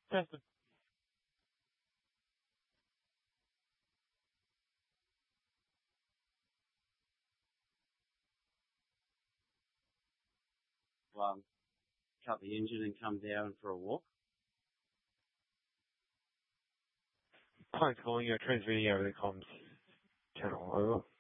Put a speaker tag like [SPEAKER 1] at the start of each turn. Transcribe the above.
[SPEAKER 1] Tested.
[SPEAKER 2] Cut the engine and come down for a walk.
[SPEAKER 1] Client's calling you, transmitting over the comms channel. Over.